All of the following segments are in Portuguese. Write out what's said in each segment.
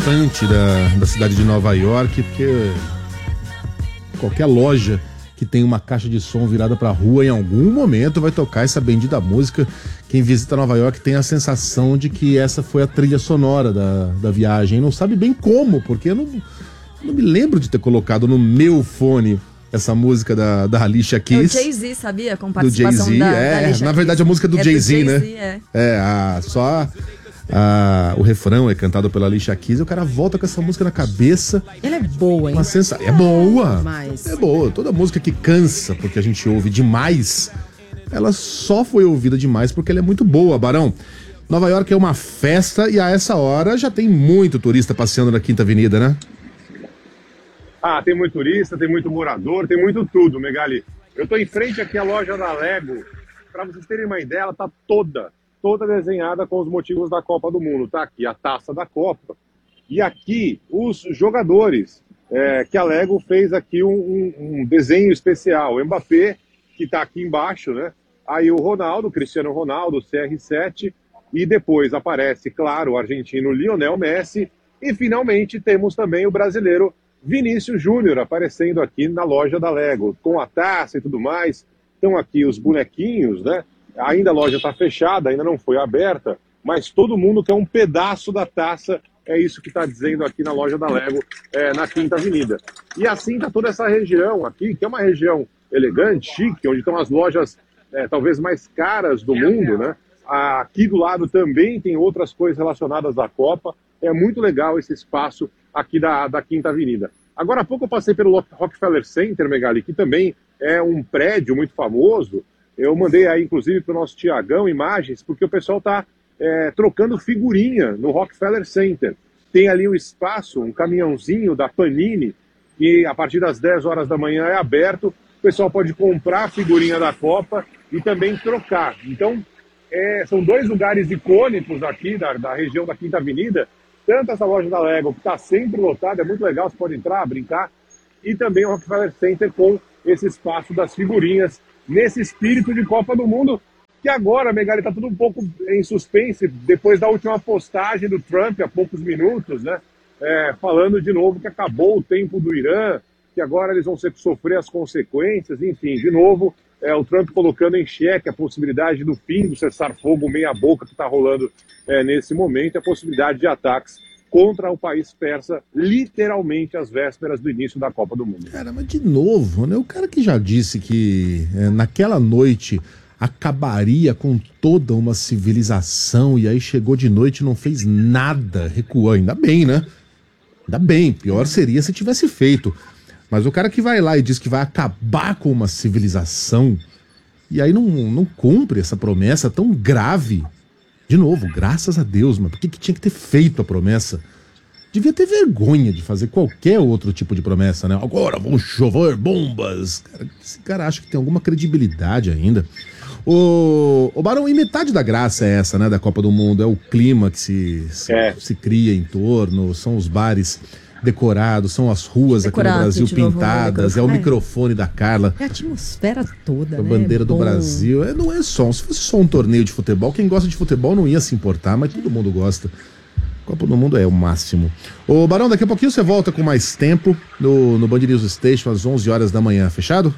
bastante da cidade de Nova York, porque qualquer loja que tem uma caixa de som virada pra rua, em algum momento vai tocar essa bendita música. Quem visita Nova York tem a sensação de que essa foi a trilha sonora da viagem. Não sabe bem como, porque eu não me lembro de ter colocado no meu fone essa música da Alicia Keys. É o Jay-Z, sabia? Com Do Jay-Z, na verdade a música do Jay-Z, né? O refrão é cantado pela Alicia Keys e o cara volta com essa música na cabeça. Ela é boa, hein? É boa. Mas... É boa. Toda música que cansa porque a gente ouve demais, ela só foi ouvida demais porque ela é muito boa, Barão. Nova York é uma festa e a essa hora já tem muito turista passeando na Quinta Avenida, né? Ah, tem muito turista, tem muito morador, tem muito tudo, Megali. Eu tô em frente aqui à loja da Lego. Para vocês terem uma ideia, ela tá toda desenhada com os motivos da Copa do Mundo. Tá aqui a taça da Copa. E aqui os jogadores, que a Lego fez aqui um desenho especial. O Mbappé, que tá aqui embaixo, né? Aí o Ronaldo, Cristiano Ronaldo, CR7. E depois aparece, claro, o argentino Lionel Messi. E finalmente temos também o brasileiro Vinícius Júnior aparecendo aqui na loja da Lego, com a taça e tudo mais. Estão aqui os bonequinhos, né? Ainda a loja está fechada, ainda não foi aberta, mas todo mundo quer um pedaço da taça, é isso que está dizendo aqui na loja da Lego, na Quinta Avenida. E assim está toda essa região aqui, que é uma região elegante, chique, onde estão as lojas talvez mais caras do mundo, né? Aqui do lado também tem outras coisas relacionadas à Copa. É muito legal esse espaço aqui da Quinta Avenida. Agora há pouco eu passei pelo Rockefeller Center, Megali, que também é um prédio muito famoso. Eu mandei aí, inclusive, para o nosso Tiagão imagens, porque o pessoal está trocando figurinha no Rockefeller Center. Tem ali um espaço, um caminhãozinho da Panini, que a partir das 10 horas da manhã é aberto. O pessoal pode comprar a figurinha da Copa e também trocar. Então, são dois lugares icônicos aqui da região da Quinta Avenida. Tanto essa loja da Lego, que está sempre lotada, é muito legal, você pode entrar, brincar. E também o Rockefeller Center com esse espaço das figurinhas, nesse espírito de Copa do Mundo, que agora, Megali, está tudo um pouco em suspense, depois da última postagem do Trump, há poucos minutos, né? Falando de novo que acabou o tempo do Irã, que agora eles vão sofrer as consequências, enfim, de novo, o Trump colocando em xeque a possibilidade do fim do cessar-fogo meia-boca que está rolando nesse momento, a possibilidade de ataques contra o país persa, literalmente às vésperas do início da Copa do Mundo. Cara, mas de novo, né? O cara que já disse que naquela noite acabaria com toda uma civilização e aí chegou de noite e não fez nada, recuou. Ainda bem, né? Ainda bem, pior seria se tivesse feito. Mas o cara que vai lá e diz que vai acabar com uma civilização e aí não cumpre essa promessa tão grave. De novo, graças a Deus, mas por que tinha que ter feito a promessa? Devia ter vergonha de fazer qualquer outro tipo de promessa, né? Agora vão chover bombas. Cara, esse cara acha que tem alguma credibilidade ainda. O Barão, e metade da graça é essa, né, da Copa do Mundo. É o clima que se cria em torno, são os bares decorados, são as ruas aqui no Brasil pintadas, é o microfone da Carla. É a atmosfera toda, a bandeira do Brasil. Não é só, se fosse só um torneio de futebol, quem gosta de futebol não ia se importar, mas todo mundo gosta. Copa do Mundo é o máximo. Ô Barão, daqui a pouquinho você volta com mais tempo no Band News Station às 11 horas da manhã, fechado?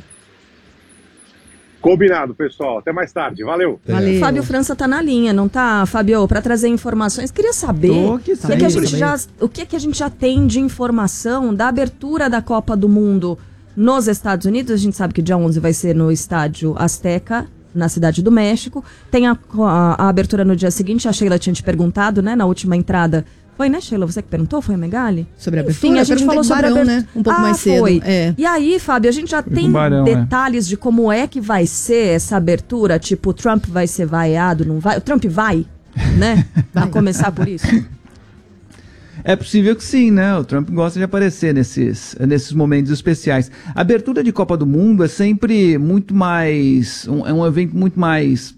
Combinado, pessoal. Até mais tarde. Valeu. Valeu. Fábio França tá na linha, não tá, Fábio? Para trazer informações. Queria saber o que a gente já tem de informação da abertura da Copa do Mundo nos Estados Unidos. A gente sabe que dia 11 vai ser no estádio Azteca, na Cidade do México. Tem a abertura no dia seguinte. A Sheila tinha te perguntado, né, na última entrada. Foi, né, Sheila? Você que perguntou? Foi, Megali? Sobre a abertura? Enfim, a gente falou sobre a abertura, né? Um pouco mais cedo. Foi. E aí, Fábio, a gente já tem detalhes de como é que vai ser essa abertura? Tipo, o Trump vai ser vaiado, não vai? O Trump vai, né? Vai começar por isso? É possível que sim, né? O Trump gosta de aparecer nesses momentos especiais. A abertura de Copa do Mundo é sempre muito mais... é um evento muito mais...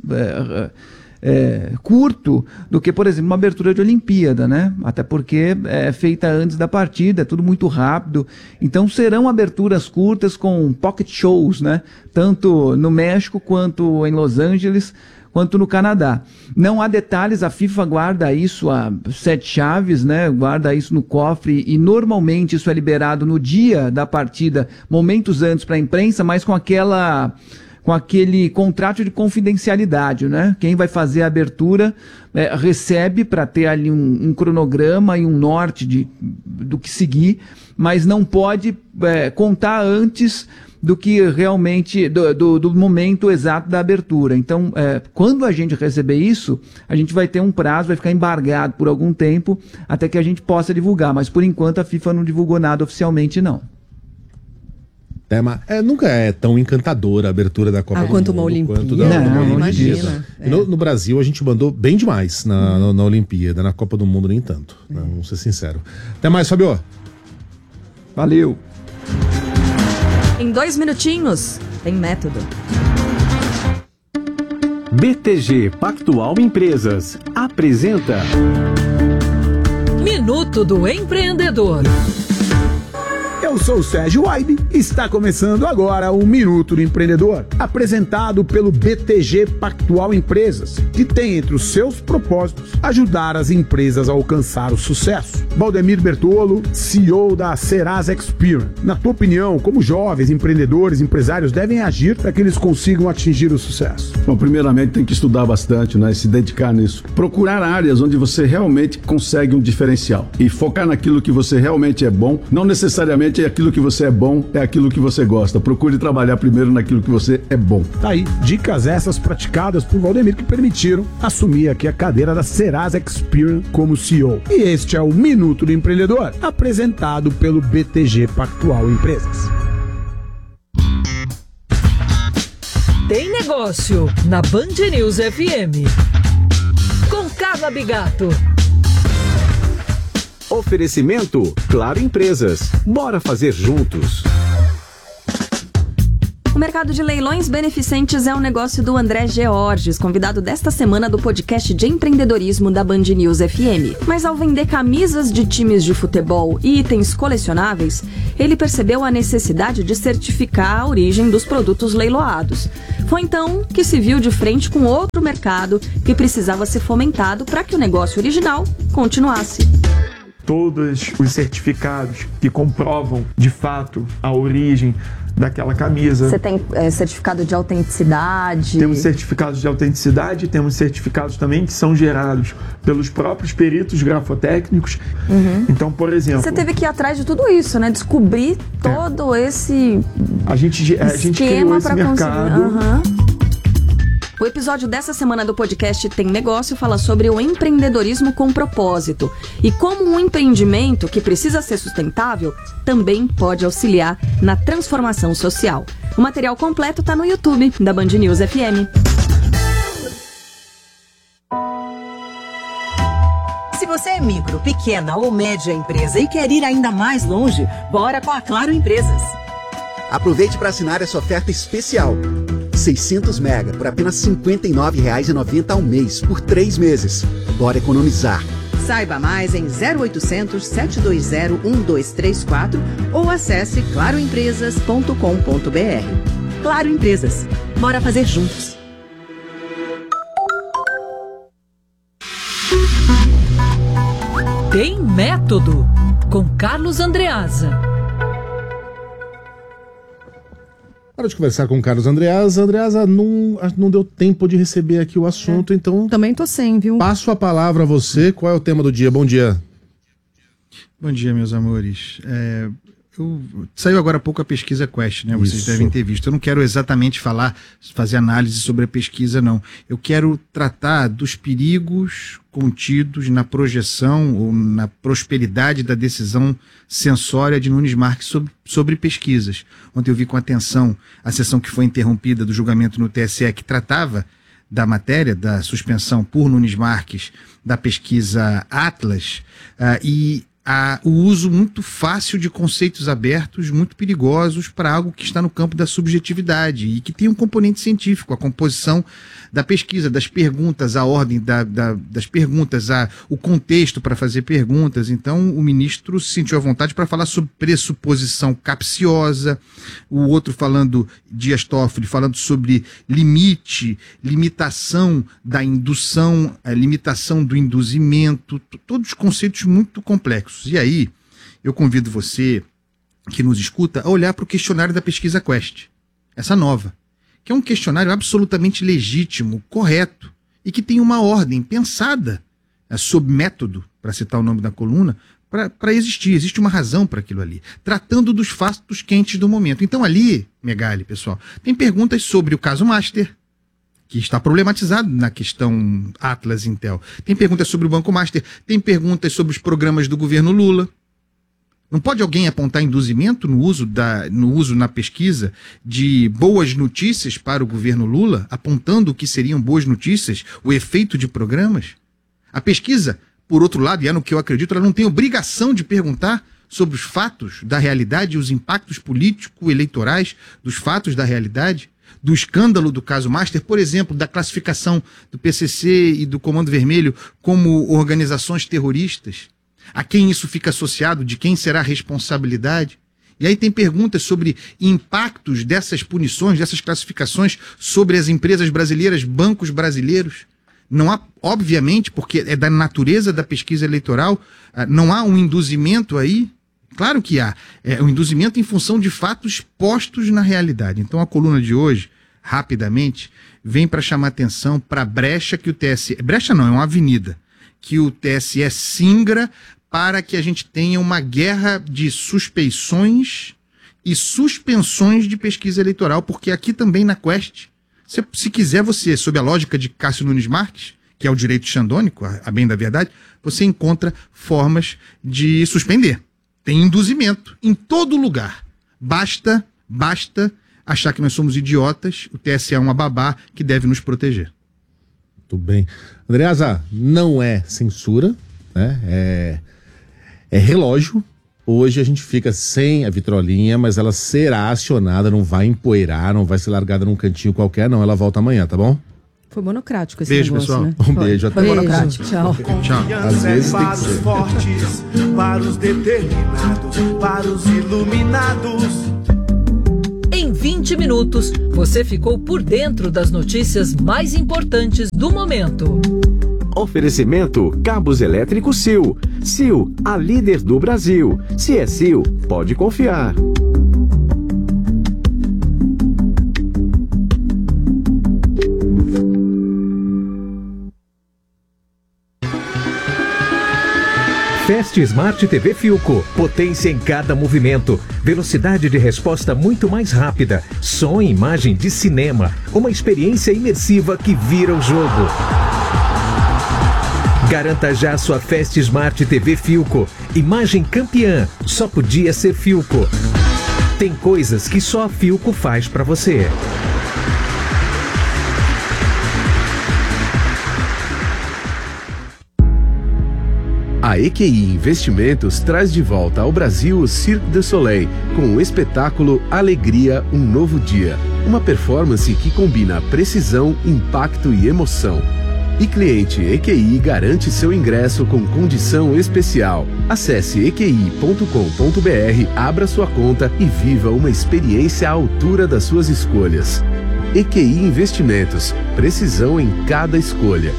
curto do que, por exemplo, uma abertura de Olimpíada, né? Até porque é feita antes da partida, é tudo muito rápido. Então serão aberturas curtas com pocket shows, né? Tanto no México quanto em Los Angeles, quanto no Canadá. Não há detalhes, a FIFA guarda isso a 7 chaves, né? Guarda isso no cofre e normalmente isso é liberado no dia da partida, momentos antes para a imprensa, mas com aquele contrato de confidencialidade, né? Quem vai fazer a abertura recebe para ter ali um cronograma e um norte do que seguir, mas não pode contar antes do que realmente, do momento exato da abertura. Então, quando a gente receber isso, a gente vai ter um prazo, vai ficar embargado por algum tempo até que a gente possa divulgar, mas por enquanto a FIFA não divulgou nada oficialmente, não. Nunca é tão encantadora a abertura da Copa do Mundo quanto uma Olimpíada. Quanto imagina. No Brasil a gente mandou bem demais na Olimpíada, na Copa do Mundo nem tanto, né? Vamos ser sinceros. Até mais, Fabio. Valeu. Em 2 minutinhos, tem método. BTG Pactual Empresas apresenta Minuto do Empreendedor. Eu sou o Sérgio Waibe e está começando agora o Minuto do Empreendedor, apresentado pelo BTG Pactual Empresas, que tem entre os seus propósitos ajudar as empresas a alcançar o sucesso. Valdemir Bertolo, CEO da Serasa Experian. Na tua opinião, como jovens empreendedores, empresários devem agir para que eles consigam atingir o sucesso? Bom, primeiramente tem que estudar bastante, né? Se dedicar nisso. Procurar áreas onde você realmente consegue um diferencial e focar naquilo que você realmente é bom, não necessariamente aquilo que você é bom, é aquilo que você gosta. Procure trabalhar primeiro naquilo que você é bom. Tá aí, dicas essas praticadas por Valdemir que permitiram assumir aqui a cadeira da Serasa Experian como CEO. E este é o Minuto do Empreendedor, apresentado pelo BTG Pactual Empresas. Tem negócio na Band News FM. Com Carla Bigato. Oferecimento Claro Empresas. Bora fazer juntos. O mercado de leilões beneficentes é um negócio do André Georges, convidado desta semana do podcast de empreendedorismo da Band News FM. Mas ao vender camisas de times de futebol e itens colecionáveis, ele percebeu a necessidade de certificar a origem dos produtos leiloados. Foi então que se viu de frente com outro mercado que precisava ser fomentado para que o negócio original continuasse. Todos os certificados que comprovam de fato a origem daquela camisa. Você tem certificado de autenticidade? Temos certificados de autenticidade, temos certificados também que são gerados pelos próprios peritos grafotécnicos. Então, por exemplo... Você teve que ir atrás de tudo isso, né? Descobrir todo esse a gente criou esse mercado. O episódio dessa semana do podcast Tem Negócio fala sobre o empreendedorismo com propósito e como um empreendimento que precisa ser sustentável também pode auxiliar na transformação social. O material completo está no YouTube da Band News FM. Se você é micro, pequena ou média empresa e quer ir ainda mais longe, bora com a Claro Empresas. Aproveite para assinar essa oferta especial. 600 mega por apenas R$ 59,90 ao mês, por 3 meses. Bora economizar. Saiba mais em 0800 720 1234 ou acesse claroempresas.com.br. Claro Empresas. Bora fazer juntos. Tem Método, com Carlos Andreasa. Hora de conversar com o Carlos Andreasa. Andreasa, não deu tempo de receber aqui o assunto, então... Também tô sem, viu? Passo a palavra a você. Qual é o tema do dia? Bom dia. Bom dia, meus amores. Saiu agora há pouco a pesquisa Quest, né? Vocês devem ter visto. Eu não quero exatamente fazer análise sobre a pesquisa, não. Eu quero tratar dos perigos contidos na projeção ou na prosperidade da decisão censória de Nunes Marques sobre pesquisas. Ontem eu vi com atenção a sessão que foi interrompida do julgamento no TSE que tratava da matéria da suspensão por Nunes Marques da pesquisa Atlas, e o uso muito fácil de conceitos abertos, muito perigosos para algo que está no campo da subjetividade e que tem um componente científico, a composição da pesquisa, das perguntas, a ordem das perguntas, o contexto para fazer perguntas. Então, o ministro se sentiu à vontade para falar sobre pressuposição capciosa, o outro falando, Dias Toffoli, falando sobre limitação da indução, limitação do induzimento, todos conceitos muito complexos. E aí, eu convido você que nos escuta a olhar para o questionário da pesquisa Quest, essa nova, que é um questionário absolutamente legítimo, correto, e que tem uma ordem pensada sob método, para citar o nome da coluna, para existir. Existe uma razão para aquilo ali, tratando dos fatos quentes do momento. Então ali, Megali, pessoal, tem perguntas sobre o caso Master, que está problematizado na questão Atlas Intel. Tem perguntas sobre o Banco Master, tem perguntas sobre os programas do governo Lula. Não pode alguém apontar induzimento no uso na pesquisa de boas notícias para o governo Lula, apontando o que seriam boas notícias, o efeito de programas? A pesquisa, por outro lado, e é no que eu acredito, ela não tem obrigação de perguntar sobre os fatos da realidade e os impactos político-eleitorais dos fatos da realidade, do escândalo do caso Master, por exemplo, da classificação do PCC e do Comando Vermelho como organizações terroristas. A quem isso fica associado, de quem será a responsabilidade. E aí tem perguntas sobre impactos dessas punições, dessas classificações sobre as empresas brasileiras, bancos brasileiros. Não há, obviamente, porque é da natureza da pesquisa eleitoral, não há um induzimento aí. Claro que há. É um induzimento em função de fatos postos na realidade. Então a coluna de hoje, rapidamente, vem para chamar atenção para a brecha que o TSE... Brecha não, é uma avenida. Que o TSE singra para que a gente tenha uma guerra de suspeições e suspensões de pesquisa eleitoral, porque aqui também na Quest, se quiser você, sob a lógica de Cássio Nunes Marques, que é o direito xandônico, a bem da verdade, você encontra formas de suspender. Tem induzimento em todo lugar. Basta achar que nós somos idiotas, o TSE é uma babá que deve nos proteger. Muito bem. Andreasa, não é censura, né? É relógio. Hoje a gente fica sem a vitrolinha, mas ela será acionada, não vai empoeirar, não vai ser largada num cantinho qualquer, não. Ela volta amanhã, tá bom? Foi monocrático esse beijo, negócio, pessoal. Né? Um beijo. Até monocrático. Tchau. Tchau. Às vezes tem que ser. Fortes, para os determinados, para os iluminados. Em 20 minutos, você ficou por dentro das notícias mais importantes do momento. Oferecimento Cabos Elétricos Sil. Sil, a líder do Brasil. Se é Sil, pode confiar. Fast Smart TV Philco. Potência em cada movimento. Velocidade de resposta muito mais rápida. Som e imagem de cinema. Uma experiência imersiva que vira o jogo. Garanta já sua Fast Smart TV Philco. Imagem campeã. Só podia ser Philco. Tem coisas que só a Philco faz pra você. A EQI Investimentos traz de volta ao Brasil o Cirque du Soleil, com o espetáculo Alegria, um Novo Dia. Uma performance que combina precisão, impacto e emoção. E cliente EQI garante seu ingresso com condição especial. Acesse equi.com.br, abra sua conta e viva uma experiência à altura das suas escolhas. EQI Investimentos, precisão em cada escolha.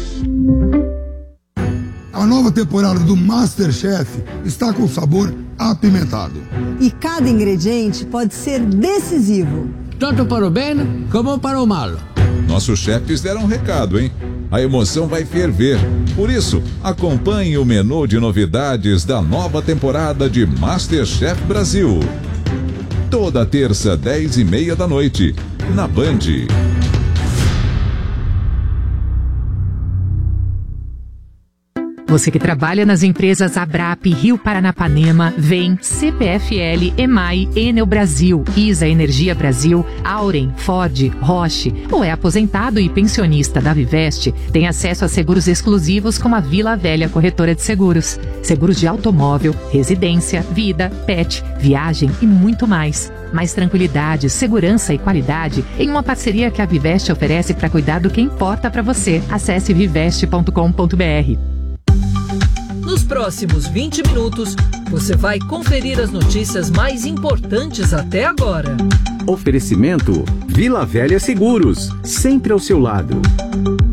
A nova temporada do MasterChef está com sabor apimentado. E cada ingrediente pode ser decisivo. Tanto para o bem como para o mal. Nossos chefes deram um recado, hein? A emoção vai ferver. Por isso, acompanhe o menu de novidades da nova temporada de MasterChef Brasil. Toda terça, 10h30 da noite, na Band. Você que trabalha nas empresas Abrap, Rio Paranapanema, VEM, CPFL, EMAI, Enel Brasil, ISA Energia Brasil, Auren, Ford, Roche, ou é aposentado e pensionista da Viveste, tem acesso a seguros exclusivos como a Vila Velha Corretora de Seguros. Seguros de automóvel, residência, vida, pet, viagem e muito mais. Mais tranquilidade, segurança e qualidade em uma parceria que a Viveste oferece para cuidar do que importa para você. Acesse viveste.com.br. Nos próximos 20 minutos, você vai conferir as notícias mais importantes até agora. Oferecimento Vila Velha Seguros, sempre ao seu lado.